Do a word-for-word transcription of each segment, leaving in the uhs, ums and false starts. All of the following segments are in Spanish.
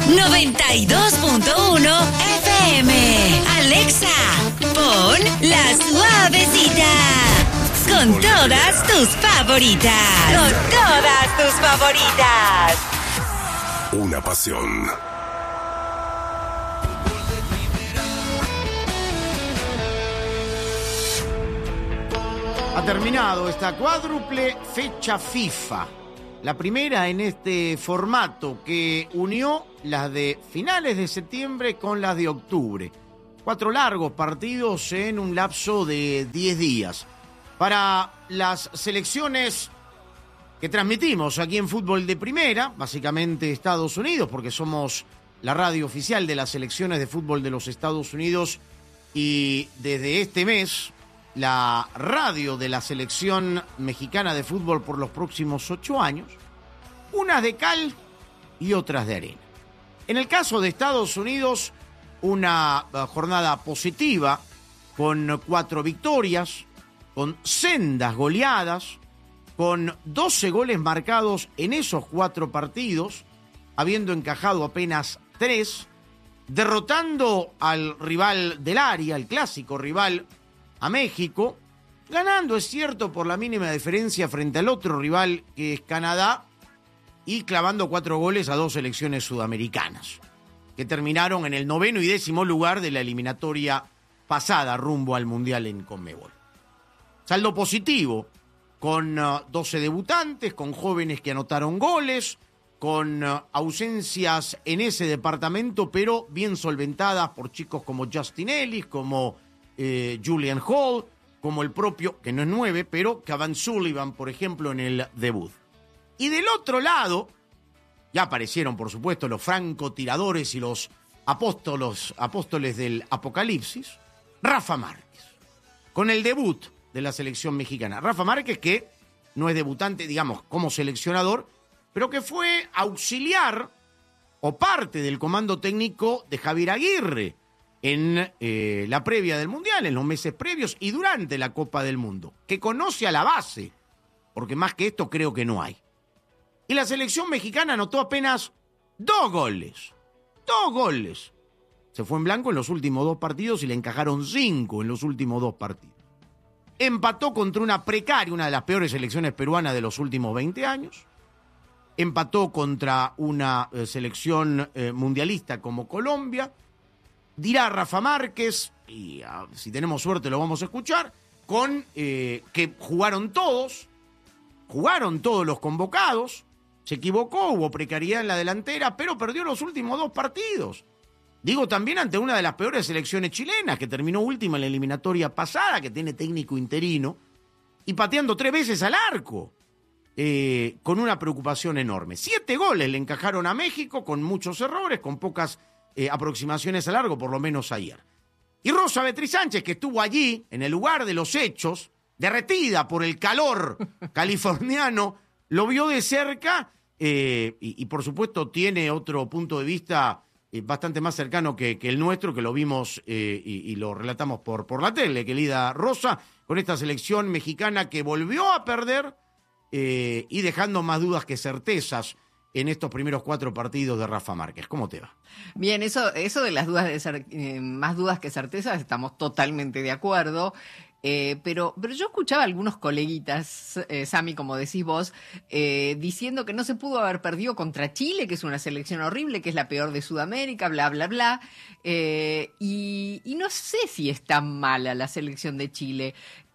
noventa y dos punto uno F M. Alexa, pon La Suavecita. Con todas tus favoritas. Con todas tus favoritas. Una pasión. Ha terminado esta cuádruple fecha FIFA. La primera en este formato que unió las de finales de septiembre con las de octubre. Cuatro largos partidos en un lapso de diez días. Para las selecciones que transmitimos aquí en Fútbol de Primera, básicamente Estados Unidos, porque somos la radio oficial de las selecciones de fútbol de los Estados Unidos y desde este mes la radio de la selección mexicana de fútbol por los próximos ocho años, unas de cal y otras de arena. En el caso de Estados Unidos, una jornada positiva con cuatro victorias, con sendas goleadas, con doce goles marcados en esos cuatro partidos, habiendo encajado apenas tres, derrotando al rival del área, el clásico rival, a México, ganando, es cierto, por la mínima diferencia frente al otro rival que es Canadá y clavando cuatro goles a dos selecciones sudamericanas, que terminaron en el noveno y décimo lugar de la eliminatoria pasada rumbo al Mundial en Conmebol. Saldo positivo, con uh, doce debutantes, con jóvenes que anotaron goles, con uh, ausencias en ese departamento, pero bien solventadas por chicos como Justin Ellis, como eh, Julian Hall, como el propio, que no es nueve, pero Cavan Sullivan, por ejemplo, en el debut. Y del otro lado, ya aparecieron, por supuesto, los francotiradores y los apóstolos, apóstoles del apocalipsis, Rafa Márquez, con el debut de la selección mexicana. Rafa Márquez, que no es debutante, digamos, como seleccionador, pero que fue auxiliar o parte del comando técnico de Javier Aguirre en eh, la previa del Mundial, en los meses previos y durante la Copa del Mundo, que conoce a la base, porque más que esto creo que no hay. Y la selección mexicana anotó apenas dos goles. Dos goles. Se fue en blanco en los últimos dos partidos y le encajaron cinco en los últimos dos partidos. Empató contra una precaria, una de las peores selecciones peruanas de los últimos veinte años. Empató contra una eh, selección eh, mundialista como Colombia. Dirá Rafa Márquez, y uh, si tenemos suerte lo vamos a escuchar, con eh, que jugaron todos, jugaron todos los convocados, se equivocó, hubo precariedad en la delantera, pero perdió los últimos dos partidos. Digo, también ante una de las peores selecciones chilenas, que terminó última en la eliminatoria pasada, que tiene técnico interino, y pateando tres veces al arco, eh, con una preocupación enorme. Siete goles le encajaron a México, con muchos errores, con pocas eh, aproximaciones al arco, por lo menos ayer. Y Rosa Beatriz Sánchez, que estuvo allí, en el lugar de los hechos, derretida por el calor californiano, lo vio de cerca, eh, y, y por supuesto tiene otro punto de vista Eh, bastante más cercano que, que el nuestro, que lo vimos eh, y, y lo relatamos por, por la tele, querida Rosa, con esta selección mexicana que volvió a perder eh, y dejando más dudas que certezas en estos primeros cuatro partidos de Rafa Márquez. ¿Cómo te va? Bien, eso, eso de las dudas de cer- eh, más dudas que certezas, estamos totalmente de acuerdo. Eh, pero, pero yo escuchaba a algunos coleguitas, eh, Sami, como decís vos, eh, diciendo que no se pudo haber perdido contra Chile, que es una selección horrible, que es la peor de Sudamérica, bla, bla, bla. Eh, y, y no sé si es tan mala la selección de Chile.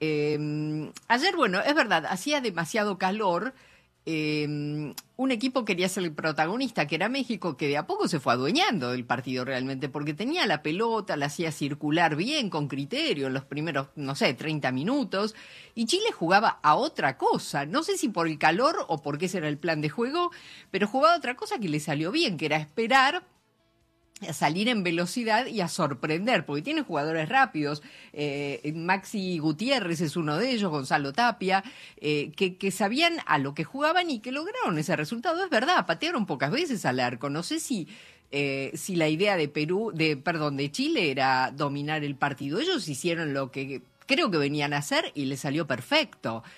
Eh, ayer, bueno, es verdad, hacía demasiado calor. Eh, un equipo quería ser el protagonista, que era México, que de a poco se fue adueñando del partido realmente, porque tenía la pelota, la hacía circular bien, con criterio, en los primeros, no sé, treinta minutos, y Chile jugaba a otra cosa, no sé si por el calor o porque ese era el plan de juego, pero jugaba a otra cosa que le salió bien, que era esperar a salir en velocidad y a sorprender, porque tiene jugadores rápidos. Eh, Maxi Gutiérrez es uno de ellos, Gonzalo Tapia, eh, que, que sabían a lo que jugaban y que lograron ese resultado. Es verdad, patearon pocas veces al arco. No sé si, eh, si la idea de Perú, de perdón, de Chile era dominar el partido. Ellos hicieron lo que creo que venían a hacer y les salió perfecto.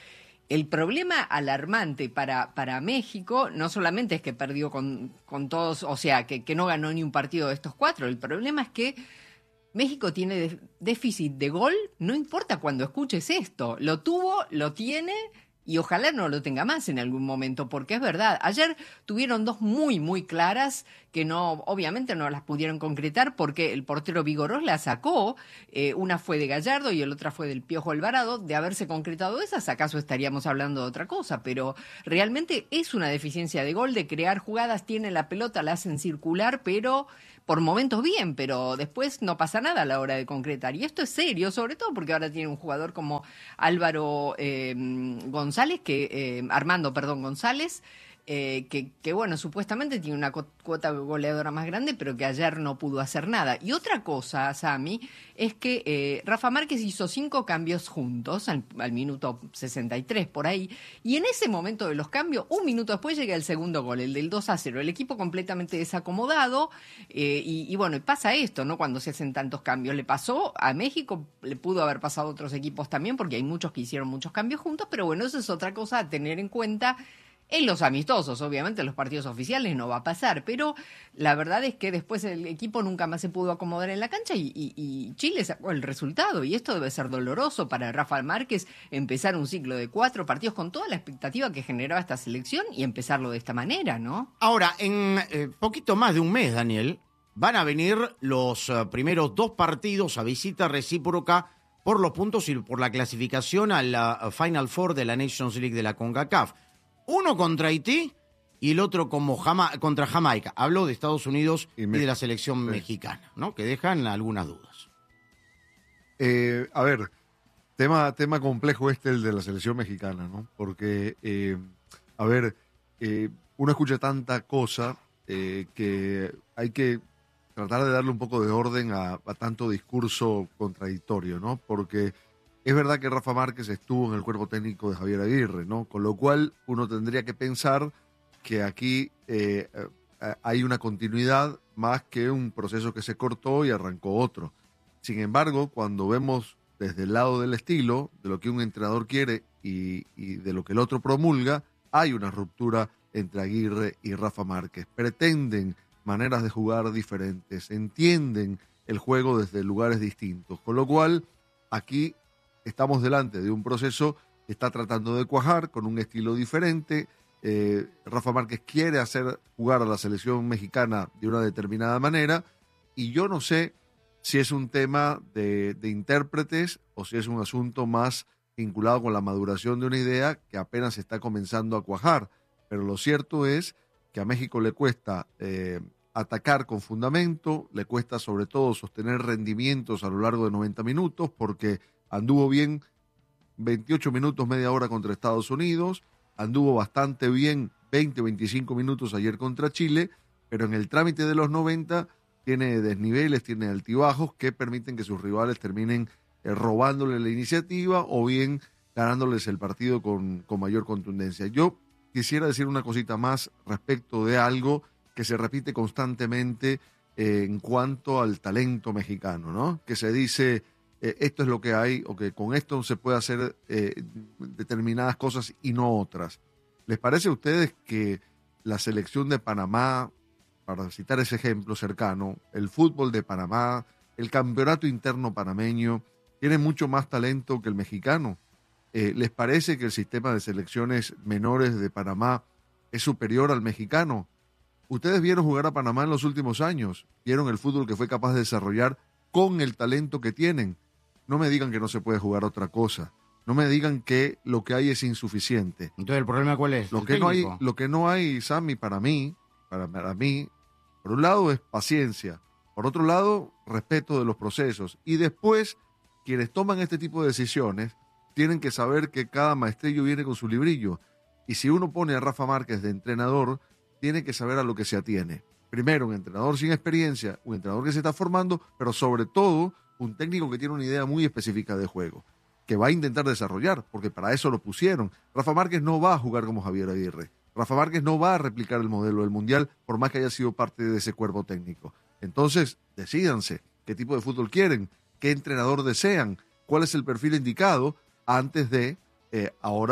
El problema alarmante para, para México no solamente es que perdió con, con todos, o sea, que, que no ganó ni un partido de estos cuatro, el problema es que México tiene de, déficit de gol, no importa cuando escuches esto, lo tuvo, lo tiene y ojalá no lo tenga más en algún momento, porque es verdad, ayer tuvieron dos muy, muy claras que no, obviamente no las pudieron concretar porque el portero Vigorós la sacó, eh, una fue de Gallardo y el otra fue del Piojo Alvarado. De haberse concretado esas, acaso estaríamos hablando de otra cosa, pero realmente es una deficiencia de gol, de crear jugadas, tiene la pelota, la hacen circular, pero por momentos bien, pero después no pasa nada a la hora de concretar. Y esto es serio, sobre todo porque ahora tiene un jugador como Álvaro eh, González, que eh, Armando, perdón, González, Eh, que, que bueno, supuestamente tiene una cuota goleadora más grande, pero que ayer no pudo hacer nada. Y otra cosa, Sami, es que eh, Rafa Márquez hizo cinco cambios juntos, al, al minuto sesenta y tres por ahí, y en ese momento de los cambios, un minuto después llega el segundo gol, el del dos a cero, el equipo completamente desacomodado, eh, y, y bueno, pasa esto, ¿no? Cuando se hacen tantos cambios, le pasó a México, le pudo haber pasado a otros equipos también, porque hay muchos que hicieron muchos cambios juntos, pero bueno, eso es otra cosa a tener en cuenta. En los amistosos, obviamente, en los partidos oficiales no va a pasar, pero la verdad es que después el equipo nunca más se pudo acomodar en la cancha y, y, y Chile sacó el resultado, y esto debe ser doloroso para Rafa Márquez, empezar un ciclo de cuatro partidos con toda la expectativa que generaba esta selección y empezarlo de esta manera, ¿no? Ahora, en eh, poquito más de un mes, Daniel, van a venir los uh, primeros dos partidos a visita recíproca por los puntos y por la clasificación a la uh, Final Four de la Nations League de la CONCACAF. Uno contra Haití y el otro como Jama- contra Jamaica. Hablo de Estados Unidos y, y de la selección sí. mexicana, ¿no? Que dejan algunas dudas. Eh, a ver, tema, tema complejo este, el de la selección mexicana, ¿no? Porque, eh, a ver, eh, uno escucha tanta cosa eh, que hay que tratar de darle un poco de orden a, a tanto discurso contradictorio, ¿no? Porque es verdad que Rafa Márquez estuvo en el cuerpo técnico de Javier Aguirre, ¿no? Con lo cual uno tendría que pensar que aquí eh, hay una continuidad más que un proceso que se cortó y arrancó otro. Sin embargo, cuando vemos desde el lado del estilo, de lo que un entrenador quiere y, y de lo que el otro promulga, hay una ruptura entre Aguirre y Rafa Márquez. Pretenden maneras de jugar diferentes, entienden el juego desde lugares distintos, con lo cual aquí estamos delante de un proceso que está tratando de cuajar con un estilo diferente. Eh, Rafa Márquez quiere hacer jugar a la selección mexicana de una determinada manera y yo no sé si es un tema de, de intérpretes o si es un asunto más vinculado con la maduración de una idea que apenas está comenzando a cuajar. Pero lo cierto es que a México le cuesta eh, atacar con fundamento, le cuesta sobre todo sostener rendimientos a lo largo de noventa minutos porque anduvo bien veintiocho minutos, media hora contra Estados Unidos, anduvo bastante bien veinte, veinticinco minutos ayer contra Chile, pero en el trámite de los noventa tiene desniveles, tiene altibajos que permiten que sus rivales terminen eh, robándole la iniciativa o bien ganándoles el partido con, con mayor contundencia. Yo quisiera decir una cosita más respecto de algo que se repite constantemente eh, en cuanto al talento mexicano, ¿no? Que se dice... Eh, esto es lo que hay, o que con esto se puede hacer eh, determinadas cosas y no otras. ¿Les parece a ustedes que la selección de Panamá, para citar ese ejemplo cercano, el fútbol de Panamá, el campeonato interno panameño, tiene mucho más talento que el mexicano? Eh, ¿Les parece que el sistema de selecciones menores de Panamá es superior al mexicano? Ustedes vieron jugar a Panamá en los últimos años, vieron el fútbol que fue capaz de desarrollar con el talento que tienen. No me digan que no se puede jugar otra cosa. No me digan que lo que hay es insuficiente. Entonces, ¿el problema cuál es? Lo que no hay, lo que no hay, Sammy, para mí, para, para mí, por un lado es paciencia, por otro lado, respeto de los procesos. Y después, quienes toman este tipo de decisiones tienen que saber que cada maestrillo viene con su librillo. Y si uno pone a Rafa Márquez de entrenador, tiene que saber a lo que se atiene. Primero, un entrenador sin experiencia, un entrenador que se está formando, pero sobre todo un técnico que tiene una idea muy específica de juego, que va a intentar desarrollar, porque para eso lo pusieron. Rafa Márquez no va a jugar como Javier Aguirre. Rafa Márquez no va a replicar el modelo del Mundial, por más que haya sido parte de ese cuerpo técnico. Entonces, decídanse qué tipo de fútbol quieren, qué entrenador desean, cuál es el perfil indicado, antes de eh, ahora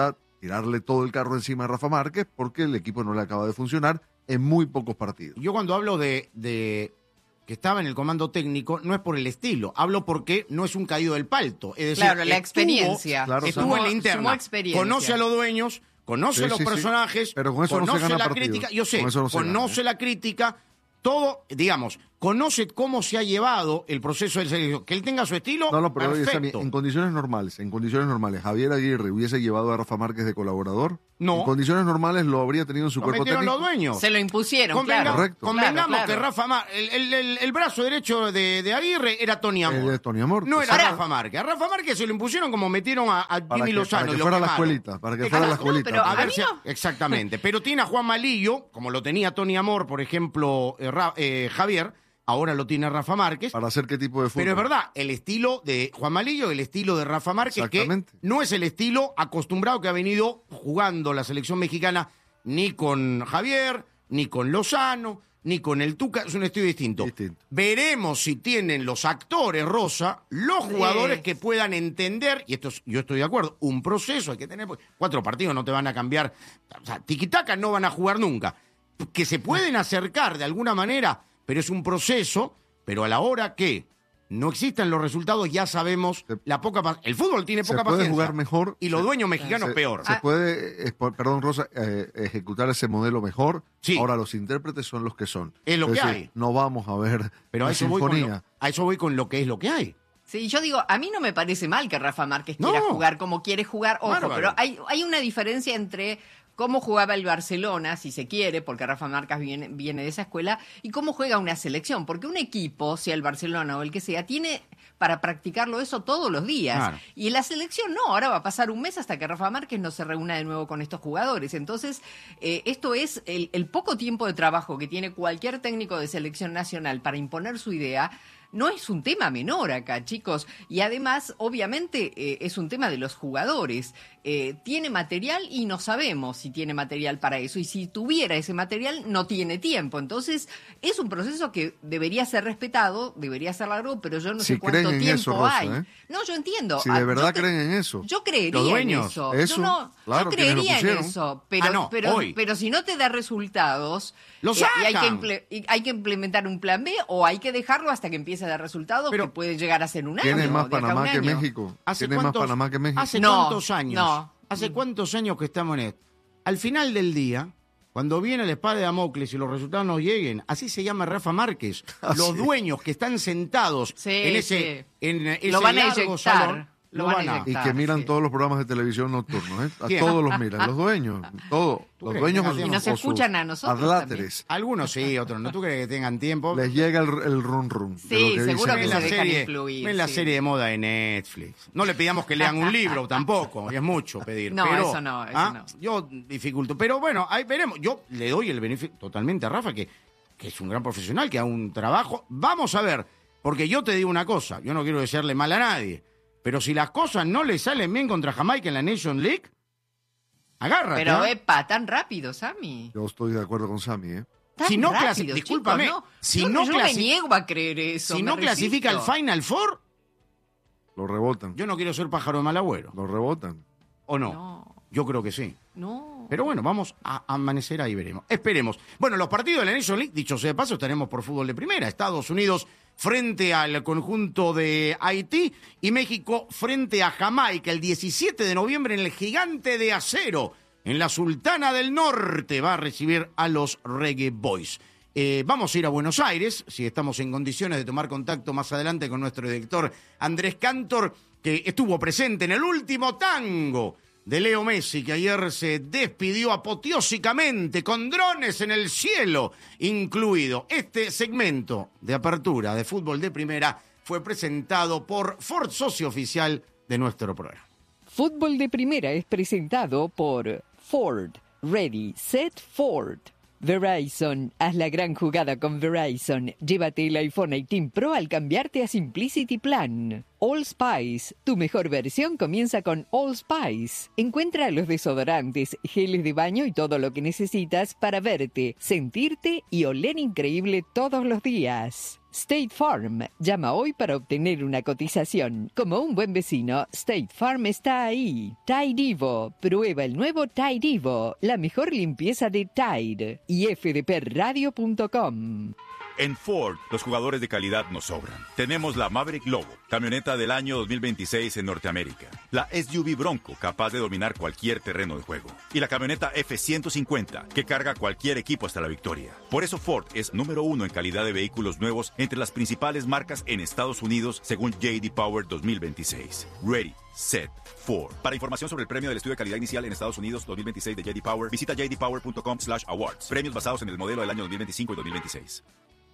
tirarle todo el carro encima a Rafa Márquez porque el equipo no le acaba de funcionar en muy pocos partidos. Yo cuando hablo de, de que estaba en el comando técnico, no es por el estilo, hablo porque no es un caído del palto. Es decir, Claro, la estuvo, experiencia. Claro, estuvo Sumó- en la sumó interna, experiencia. conoce a los dueños, conoce Sí, los sí, sí. personajes, Pero con eso no se conoce gana la partidos. crítica, yo sé, Con eso no se conoce gana, ¿eh? la crítica, todo, digamos, conoce cómo se ha llevado el proceso del selección. Que él tenga su estilo, No, no, pero oye, Sammy, perfecto. en condiciones normales, en condiciones normales, ¿Javier Aguirre hubiese llevado a Rafa Márquez de colaborador? No. En condiciones normales lo habría tenido en su Lo cuerpo metieron técnico. los dueños. Se lo impusieron, Convenga- claro. Correcto. Convengamos Claro, claro. que Rafa Mar el, el, el, el brazo derecho de, de Aguirre era Tony Amor. El de Tony Amor, No era exacto. Rafa Márquez. A Rafa Márquez se lo impusieron como metieron a, a Para Jimmy que- Lozano. para que y lo fuera la quemaron. escuelita, para que Eh, fuera la ah, escuelita. pero A a ver, mí si- no. exactamente. Pero tiene a Juan Malillo, como lo tenía Tony Amor, por ejemplo, eh, Ra- eh, Javier, ahora lo tiene Rafa Márquez. ¿Para hacer qué tipo de fútbol? Pero es verdad, el estilo de Juan Malillo, el estilo de Rafa Márquez, que Exactamente. no es el estilo acostumbrado que ha venido jugando la selección mexicana ni con Javier, ni con Lozano, ni con el Tuca, es un estilo distinto. Distinto. Veremos si tienen los actores, Rosa, los jugadores Sí. que puedan entender, y esto es- yo estoy de acuerdo, un proceso hay que tener, pues, cuatro partidos no te van a cambiar, o sea, tiquitaca no van a jugar nunca, que se pueden acercar de alguna manera, pero es un proceso, pero a la hora que no existan los resultados ya sabemos Se- la poca pa- el fútbol tiene se poca puede paciencia jugar mejor, y los se- dueños mexicanos se, peor. Se Ah. puede, eh, por- perdón Rosa, eh, ejecutar ese modelo mejor. Sí. Ahora los intérpretes son los que son. Es lo que decir, hay. No vamos a ver Pero a la eso, voy con lo, sinfonía. a eso voy con lo que es lo que hay. Sí, yo digo, a mí no me parece mal que Rafa Márquez No. quiera jugar como quiere jugar, ojo, Bárbaro. pero hay, hay una diferencia entre cómo jugaba el Barcelona, si se quiere, porque Rafa Márquez viene, viene de esa escuela, y cómo juega una selección, porque un equipo, sea el Barcelona o el que sea, tiene para practicarlo eso todos los días. Claro. Y en la selección no, ahora va a pasar un mes hasta que Rafa Márquez no se reúna de nuevo con estos jugadores. Entonces, eh, esto es el, el poco tiempo de trabajo que tiene cualquier técnico de selección nacional para imponer su idea. No es un tema menor acá, chicos. Y además, obviamente, eh, es un tema de los jugadores. Eh, tiene material y no sabemos si tiene material para eso. Y si tuviera ese material, no tiene tiempo. Entonces, es un proceso que debería ser respetado, debería ser largo, pero yo no Si sé cuánto creen en tiempo eso, Rosa, hay. ¿eh? No, yo entiendo. Si Ah, de verdad yo cre- creen en eso. Yo creería Los en dueños, eso. eso, yo no, claro, yo quienes lo creería en pusieron. eso. Pero, Ah, no, pero, hoy. pero si no te da resultados, ¡Lo eh, y hay que, sacan! imple- y hay que implementar un plan B o hay que dejarlo hasta que empiece a dar resultados, Pero- que puede llegar a ser un año. Tiene más de acá a un Panamá que año. México. ¿Hace Tiene más cuántos- Panamá que México. ¿Hace No, cuántos años? no. ¿Hace cuántos años que estamos en esto? Al final del día, cuando viene la espada de Damocles y los resultados no lleguen, así se llama Rafa Márquez. Ah, Los sí. dueños que están sentados Sí, en ese, sí. en ese Lo van a largo eyectar, salón, lo van a Y eyectar. que miran sí. todos los programas de televisión nocturnos, ¿eh? A ¿Quién? todos los miran, los dueños, todos. ¿Tú Los crees dueños que con hacemos- Y nos sus- con sus escuchan a nosotros adláteres. Algunos sí, otros no. ¿Tú crees que tengan tiempo? Les llega el, el run run. Sí, de lo que seguro dicen que Ven se la los- dejan serie, influir, ven la sí. serie de moda de Netflix. No le pidamos que lean un libro tampoco, y es mucho pedir. No, pero, eso no, eso ¿ah? no. Yo dificulto. Pero bueno, ahí veremos. Yo le doy el beneficio totalmente a Rafa, que, que es un gran profesional, que haga un trabajo. Vamos a ver, porque yo te digo una cosa, yo no quiero desearle mal a nadie, pero si las cosas no le salen bien contra Jamaica en la Nation League, agárrate. Pero, ¿eh? epa, tan rápido, Sammy. Yo estoy de acuerdo con Sammy, ¿eh? Tan Si no rápido, clasi- chicos, discúlpame, no. si yo, no yo me clasi- niego a creer eso. si me no clasifica al resisto. Final Four, Lo rebotan. yo no quiero ser pájaro de mal agüero. Lo rebotan. ¿O no? No, Yo creo que sí. no. Pero bueno, vamos a amanecer ahí, veremos. Esperemos. Bueno, los partidos de la Nation League, dicho sea de paso, estaremos por fútbol de primera. Estados Unidos frente al conjunto de Haití y México frente a Jamaica el diecisiete de noviembre en el Gigante de Acero. En la Sultana del Norte va a recibir a los Reggae Boys. Eh, vamos a ir a Buenos Aires, si estamos en condiciones de tomar contacto más adelante con nuestro director Andrés Cantor, que estuvo presente en el último tango de Leo Messi, que ayer se despidió apoteósicamente con drones en el cielo incluido. Este segmento de apertura de fútbol de primera fue presentado por Ford, socio oficial de nuestro programa. Fútbol de Primera es presentado por Ford. Ready, Set, Ford. Verizon. Haz la gran jugada con Verizon. Llévate el iPhone dieciocho Pro al cambiarte a Simplicity Plan. All Spice. Tu mejor versión comienza con All Spice. Encuentra los desodorantes, geles de baño y todo lo que necesitas para verte, sentirte y oler increíble todos los días. State Farm. Llama hoy para obtener una cotización. Como un buen vecino, State Farm está ahí. Tide Evo. Prueba el nuevo Tide Evo. La mejor limpieza de Tide. Y f d p radio punto com. En Ford, los jugadores de calidad nos sobran. Tenemos la Maverick Lobo, camioneta del año dos mil veintiséis en Norteamérica. La S U V Bronco, capaz de dominar cualquier terreno de juego. Y la camioneta F ciento cincuenta, que carga cualquier equipo hasta la victoria. Por eso Ford es número uno en calidad de vehículos nuevos entre las principales marcas en Estados Unidos, según J D Power dos mil veintiséis. Ready, set, Ford. Para información sobre el premio del estudio de calidad inicial en Estados Unidos dos mil veintiséis de J D Power, visita j d power punto com slash awards. Premios basados en el modelo del año dos mil veinticinco y dos mil veintiséis.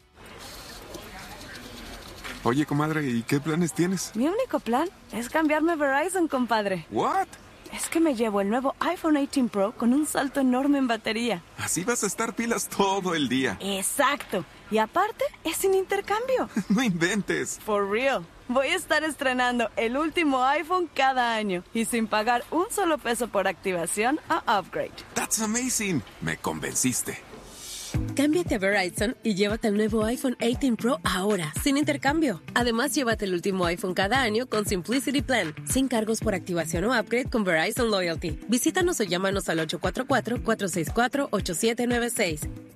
Oye, comadre, ¿y qué planes tienes? Mi único plan es cambiarme a Verizon, compadre. ¿What? Es que me llevo el nuevo iPhone dieciocho Pro con un salto enorme en batería. Así vas a estar pilas todo el día. Exacto. Y aparte, es sin intercambio. No inventes. For real. Voy a estar estrenando el último iPhone cada año y sin pagar un solo peso por activación a upgrade. That's amazing. Me convenciste. Cámbiate a Verizon y llévate el nuevo iPhone dieciocho Pro ahora, sin intercambio. Además, llévate el último iPhone cada año con Simplicity Plan, sin cargos por activación o upgrade con Verizon Loyalty. Visítanos o llámanos al ocho cuatro cuatro, cuatro seis cuatro, ocho siete nueve seis.